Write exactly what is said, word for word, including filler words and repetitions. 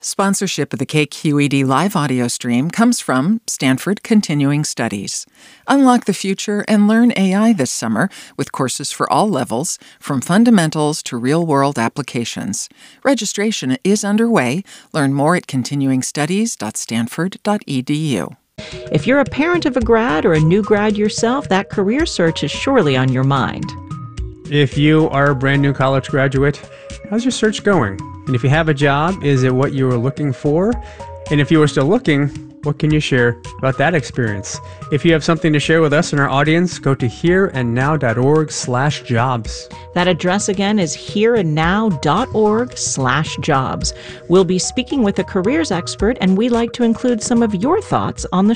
Sponsorship of the K Q E D live audio stream comes from Stanford Continuing Studies. Unlock the future and learn A I this summer with courses for all levels, from fundamentals to real-world applications. Registration is underway. Learn more at continuing studies dot stanford dot e d u. If you're a parent of a grad or a new grad yourself, that career search is surely on your mind. If you are a brand new college graduate, how's your search going? And if you have a job, is it what you were looking for? And if you are still looking, what can you share about that experience? If you have something to share with us and our audience, go to hereandnow.org slash jobs. That address again is hereandnow.org slash jobs. We'll be speaking with a careers expert, and we'd like to include some of your thoughts on the